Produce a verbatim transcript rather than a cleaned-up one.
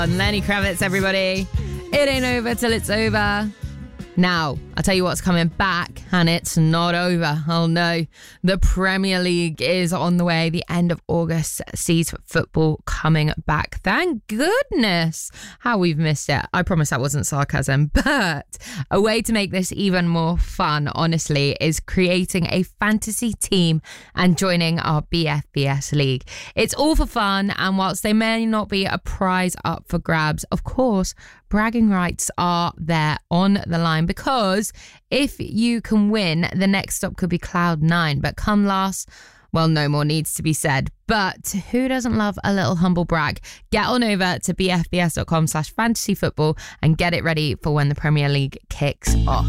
On Lenny Kravitz, everybody. It ain't over till it's over. Now, I'll tell you what's coming back, and it's not over. Oh no, the Premier League is on the way. The end of August sees football coming back. Thank goodness. How we've missed it. I promise that wasn't sarcasm. But a way to make this even more fun, honestly, is creating a fantasy team and joining our B F B S League. It's all for fun, and whilst there may not be a prize up for grabs, of course, bragging rights are there on the line, because if you can win, the next stop could be Cloud nine. But come last, well, no more needs to be said. But who doesn't love a little humble brag? Get on over to bfbs.com slash fantasy football and get it ready for when the Premier League kicks off.